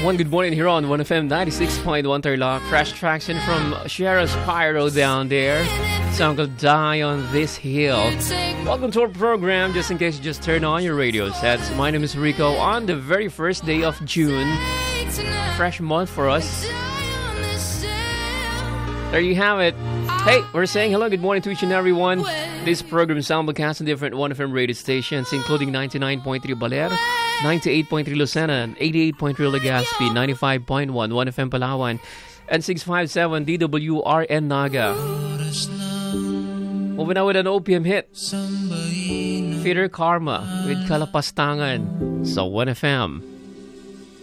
One good morning here on 1FM 96.1 Tarlac. Fresh traction from Shara Spyro down there. Song called Die on This Hill. Welcome to our program, just in case you just turned on your radio sets. My name is Rico on the very first day of June. Fresh month for us. There you have it. Hey, we're saying hello, good morning to each and everyone. This program is simulcast on different 1FM radio stations, including 99.3 Baler, 98.3 Lucena, 88.3 Legazpi, 95.1 1FM Palawan, and 657 DWRN Naga. Moving on with an OPM hit. Feeder Karma with Kalapastangan. So 1FM.